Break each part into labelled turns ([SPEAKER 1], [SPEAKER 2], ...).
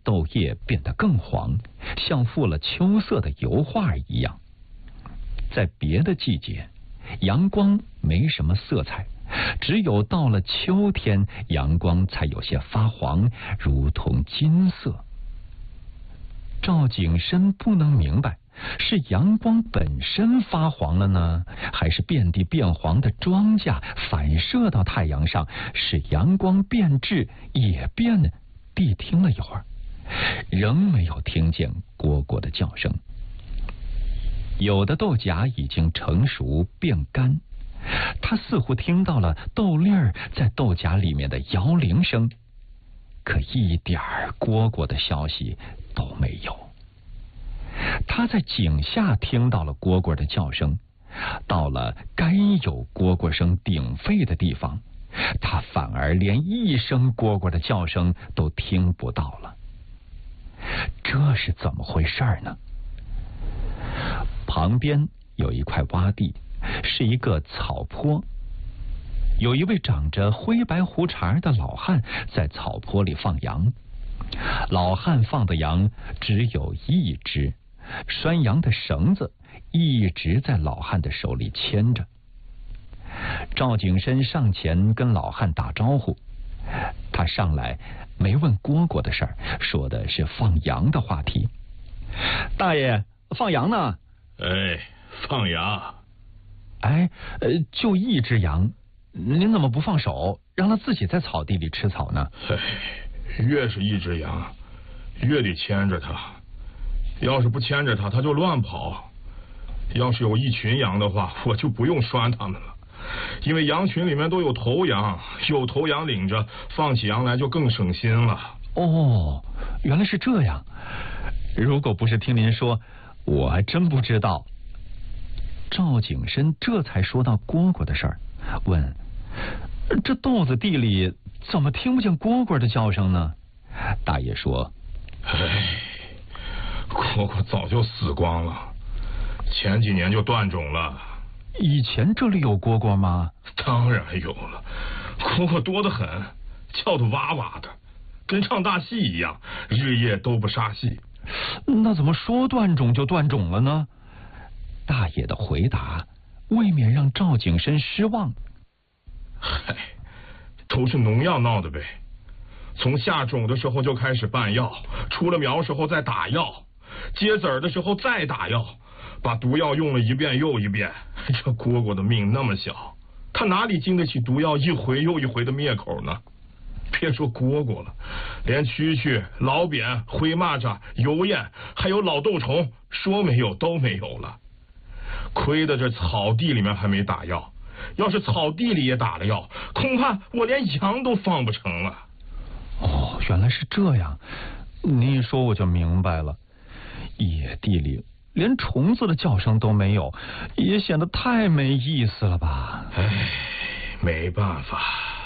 [SPEAKER 1] 豆叶变得更黄，像覆了秋色的油画一样。在别的季节，阳光没什么色彩，只有到了秋天，阳光才有些发黄，如同金色。赵景深不能明白，是阳光本身发黄了呢，还是遍地变黄的庄稼反射到太阳上，使阳光变质也变呢？谛听了一会儿，仍没有听见蝈蝈的叫声。有的豆荚已经成熟变干，他似乎听到了豆粒儿在豆荚里面的摇铃声，可一点蝈蝈的消息都没有。他在井下听到了蝈蝈的叫声，到了该有蝈蝈声鼎沸的地方，他反而连一声蝈蝈的叫声都听不到了。这是怎么回事呢？旁边有一块洼地，是一个草坡，有一位长着灰白胡茬的老汉在草坡里放羊。老汉放的羊只有一只，拴羊的绳子一直在老汉的手里牵着。赵景深上前跟老汉打招呼，他上来没问蝈蝈的事儿，说的是放羊的话题。大爷，放羊呢？
[SPEAKER 2] 哎，放羊。
[SPEAKER 1] 哎，就一只羊，您怎么不放手，让它自己在草地里吃草呢？
[SPEAKER 2] 哎，越是一只羊，越得牵着它。要是不牵着它，它就乱跑。要是有一群羊的话，我就不用拴它们了。因为羊群里面都有头羊，有头羊领着，放起羊来就更省心了。
[SPEAKER 1] 哦，原来是这样。如果不是听您说，我还真不知道。赵景深这才说到蝈蝈的事儿，问：这豆子地里怎么听不见蝈蝈的叫声呢？大爷说：
[SPEAKER 2] 哎，蝈蝈早就死光了，前几年就断种了。
[SPEAKER 1] 以前这里有蝈蝈吗？
[SPEAKER 2] 当然有了，蝈蝈多得很，叫得哇哇的，跟唱大戏一样，日夜都不撒戏。
[SPEAKER 1] 那怎么说断种就断种了呢？大爷的回答未免让赵景深失望。
[SPEAKER 2] 嗨，都是农药闹的呗。从下种的时候就开始拌药，出了苗时候再打药，结籽儿的时候再打药，把毒药用了一遍又一遍。这蝈蝈的命那么小，它哪里经得起毒药一回又一回的灭口呢？别说蝈蝈了，连蛐蛐、老扁、灰蚂蚱、油燕还有老豆虫，说没有都没有了。亏得这草地里面还没打药，要是草地里也打了药，恐怕我连羊都放不成了。
[SPEAKER 1] 哦，原来是这样，你一说我就明白了。野地里连虫子的叫声都没有，也显得太没意思了吧？
[SPEAKER 2] 唉，没办法。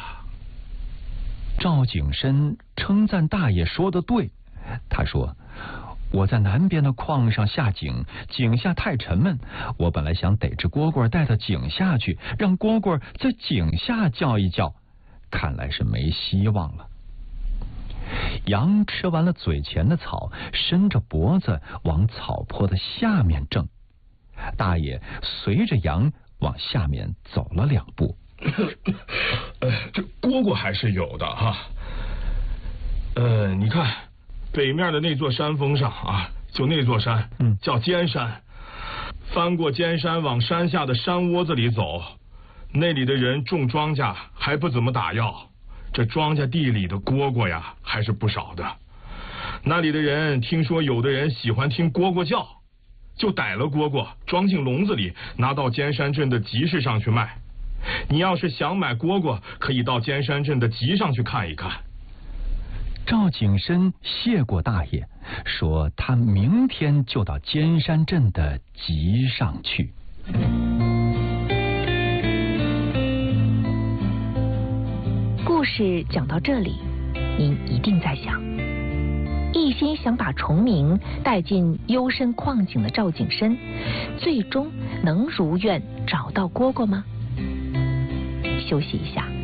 [SPEAKER 1] 赵景深称赞大爷说的对，他说：我在南边的矿上下井，井下太沉闷，我本来想逮只蝈蝈带到井下去，让蝈蝈在井下叫一叫，看来是没希望了。羊吃完了嘴前的草，伸着脖子往草坡的下面挣。大爷随着羊往下面走了2步。
[SPEAKER 2] 这蝈蝈还是有的哈。你看北面的那座山峰上啊，就那座山，叫尖山。翻过尖山往山下的山窝子里走，那里的人种庄稼还不怎么打药，这庄稼地里的蝈蝈呀还是不少的。那里的人听说有的人喜欢听蝈蝈叫，就逮了蝈蝈装进笼子里，拿到尖山镇的集市上去卖。你要是想买蝈蝈，可以到尖山镇的集上去看一看。
[SPEAKER 1] 赵景深谢过大爷，说他明天就到尖山镇的集上去。
[SPEAKER 3] 故事讲到这里，您一定在想，一心想把崇明带进幽深矿井的赵景深，最终能如愿找到蝈蝈吗？休息一下。